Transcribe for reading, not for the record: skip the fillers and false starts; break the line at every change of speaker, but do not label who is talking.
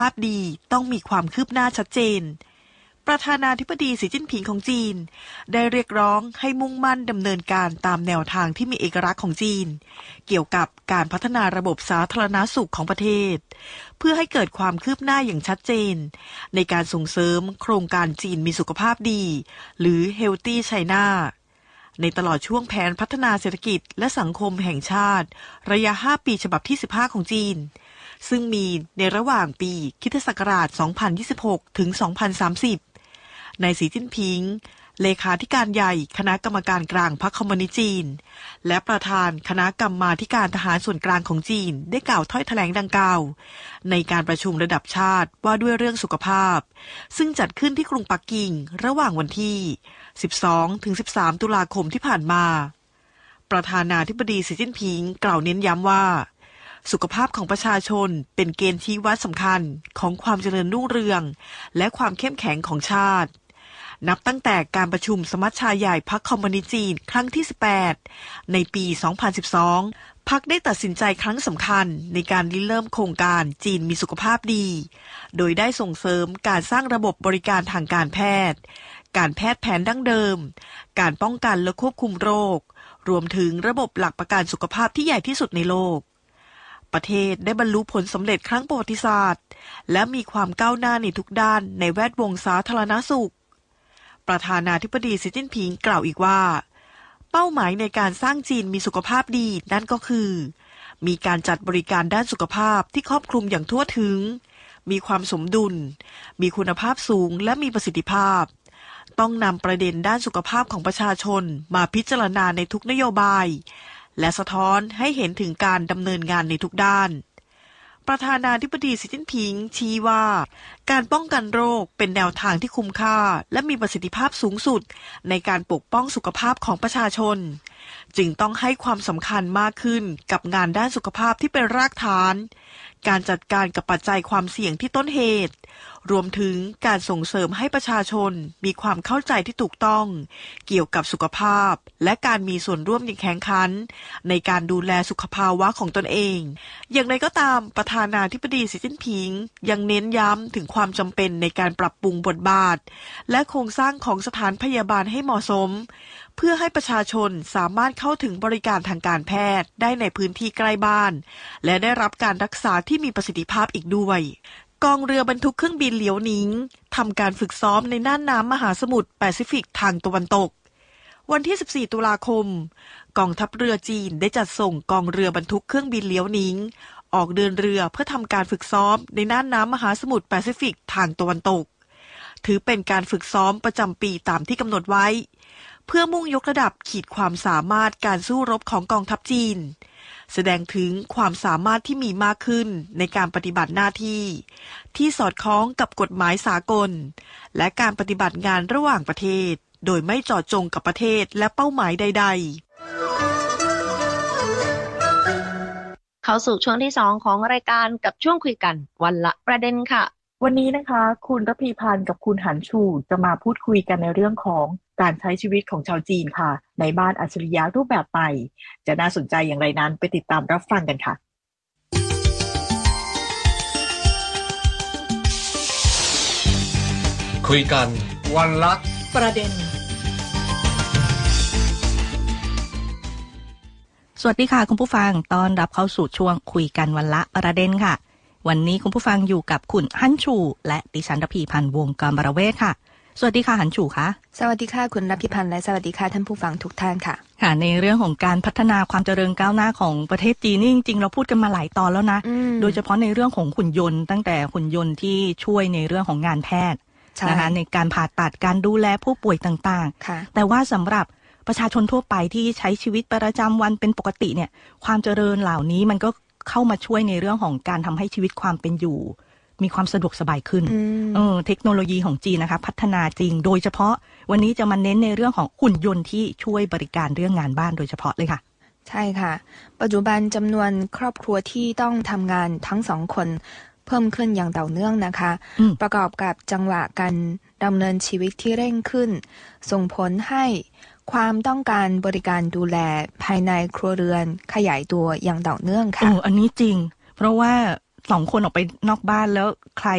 ภาพดีต้องมีความคืบหน้าชัดเจนประธานาธิบดีสีจิ้นผิงของจีนได้เรียกร้องให้มุ่งมั่นดำเนินการตามแนวทางที่มีเอกลักษณ์ของจีนเกี่ยวกับการพัฒนาระบบสาธารณสุขของประเทศเพื่อให้เกิดความคืบหน้าอย่างชัดเจนในการส่งเสริมโครงการจีนมีสุขภาพดีหรือ Healthy China ในตลอดช่วงแผนพัฒนาเศรษฐกิจและสังคมแห่งชาติระยะ 5 ปีฉบับที่ 15 ของจีนซึ่งมีในระหว่างปีค.ศ. 2026 ถึง 2030 นายสีจิ้นผิงเลขาธิการใหญ่คณะกรรมการกลางพรรคคอมมิวนิสต์จีนและประธานคณะกรรมาธิการทหารส่วนกลางของจีนได้กล่าวถ้อยแถลงดังกล่าวในการประชุมระดับชาติว่าด้วยเรื่องสุขภาพซึ่งจัดขึ้นที่กรุงปักกิ่งระหว่างวันที่ 12-13 ตุลาคมที่ผ่านมาประธานาธิบดีสีจิ้นผิงกล่าวเน้นย้ำว่าสุขภาพของประชาชนเป็นเกณฑ์ชี้วัดสำคัญของความเจริญรุ่งเรืองและความเข้มแข็งของชาตินับตั้งแต่การประชุมสมัชชาใหญ่พรรคคอมมิวนิสต์จีนครั้งที่ 18 ในปี 2012 พรรคได้ตัดสินใจครั้งสำคัญในการริเริ่มโครงการจีนมีสุขภาพดีโดยได้ส่งเสริมการสร้างระบบบริการทางการแพทย์การแพทย์แผนดั้งเดิมการป้องกันและควบคุมโรครวมถึงระบบหลักประกันสุขภาพที่ใหญ่ที่สุดในโลกประเทศได้บรรลุผลสำเร็จครั้งประวัติศาสตร์และมีความก้าวหน้าในทุกด้านในแวดวงสาธารณสุขประธานาธิบดีสีจิ้นผิงกล่าวอีกว่าเป้าหมายในการสร้างจีนมีสุขภาพดีนั่นก็คือมีการจัดบริการด้านสุขภาพที่ครอบคลุมอย่างทั่วถึงมีความสมดุลมีคุณภาพสูงและมีประสิทธิภาพต้องนำประเด็นด้านสุขภาพของประชาชนมาพิจารณาในทุกนโยบายและสะท้อนให้เห็นถึงการดำเนินงานในทุกด้านประธานาธิบดีสีจิ้นผิงชี้ว่าการป้องกันโรคเป็นแนวทางที่คุ้มค่าและมีประสิทธิภาพสูงสุดในการปกป้องสุขภาพของประชาชนจึงต้องให้ความสำคัญมากขึ้นกับงานด้านสุขภาพที่เป็นรากฐานการจัดการกับปัจจัยความเสี่ยงที่ต้นเหตุรวมถึงการส่งเสริมให้ประชาชนมีความเข้าใจที่ถูกต้องเกี่ยวกับสุขภาพและการมีส่วนร่วมอย่างแข็งขันในการดูแลสุขภาวะของตนเองอย่างไรก็ตามประธานาธิบดีสีจิ้นผิงยังเน้นย้ำถึงความจำเป็นในการปรับปรุงบทบาทและโครงสร้างของสถานพยาบาลให้เหมาะสมเพื่อให้ประชาชนสามารถเข้าถึงบริการทางการแพทย์ได้ในพื้นที่ใกล้บ้านและได้รับการรักษาที่มีประสิทธิภาพอีกด้วยกองเรือบรรทุกเครื่องบินเหลียวหนิงทำการฝึกซ้อมในน่านน้ำมหาสมุทรแปซิฟิกทางตะวันตกวันที่ 14 ตุลาคมกองทัพเรือจีนได้จัดส่งกองเรือบรรทุกเครื่องบินเหลียวหนิงออกเดินเรือเพื่อทำการฝึกซ้อมในน่านน้ำมหาสมุทรแปซิฟิกทางตะวันตกถือเป็นการฝึกซ้อมประจำปีตามที่กำหนดไว้เพื่อมุ่งยกระดับขีดความสามารถการสู้รบของกองทัพจีนแสดงถึงความสามารถที่มีมากขึ้นในการปฏิบัติหน้าที่ที่สอดคล้องกับกฎหมายสากลและการปฏิบัติงานระหว่างประเทศโดยไม่เจาะจงกับประเทศและเป้าหมายใด
ๆเข้าสู่ช่วงที่2ของรายการกับช่วงคุยกันวันละประเด็นค่ะ
วันนี้นะคะคุณระพีพันธ์กับคุณหันชูจะมาพูดคุยกันในเรื่องของการใช้ชีวิตของชาวจีนค่ะในบ้านอัจฉริยะรูปแบบใหม่จะน่าสนใจอย่างไรนั้นไปติดตามรับฟังกันค่ะ
คุยกันวันละ
ประเด็น
สวัสดีค่ะคุณผู้ฟังต้อนรับเข้าสู่ช่วงคุยกันวันละประเด็นค่ะวันนี้คุณผู้ฟังอยู่กับคุณฮั่นชูและดิฉันระพีพันธ์วงศ์กรบรเวศค่ะสวัสดีค่ะฮั่นชูค่ะ
สวัสดีค่ะคุณระพีพันธ์และสวัสดีค่ะท่านผู้ฟังทุกท่านค่ะ
ค่ะในเรื่องของการพัฒนาความเจริญก้าวหน้าของประเทศจีนนี่จริงๆเราพูดกันมาหลายตอนแล้วนะโดยเฉพาะในเรื่องของหุ่นยนต์ตั้งแต่หุ่นยนต์ที่ช่วยในเรื่องของงานแพทย์นะคะในการผ่าตัดการดูแลผู้ป่วยต่างๆแต่ว่าสำหรับประชาชนทั่วไปที่ใช้ชีวิตประจำวันเป็นปกติเนี่ยความเจริญเหล่านี้มันก็เข้ามาช่วยในเรื่องของการทำให้ชีวิตความเป็นอยู่มีความสะดวกสบายขึ้นเทคโนโลยีของจีนนะคะพัฒนาจริงโดยเฉพาะวันนี้จะมาเน้นในเรื่องของหุ่นยนต์ที่ช่วยบริการเรื่องงานบ้านโดยเฉพาะเลยค่ะ
ใช่ค่ะปัจจุบันจำนวนครอบครัวที่ต้องทำงานทั้งสองคนเพิ่มขึ้นอย่างต่อเนื่องนะคะประกอบกับจังหวะการดำเนินชีวิตที่เร่งขึ้นส่งผลให้ความต้องการบริการดูแลภายในครัวเรือนขยายตัวอย่างต่อเนื่องค่ะ
อันนี้จริงเพราะว่า2 คนออกไปนอกบ้านแล้วใคร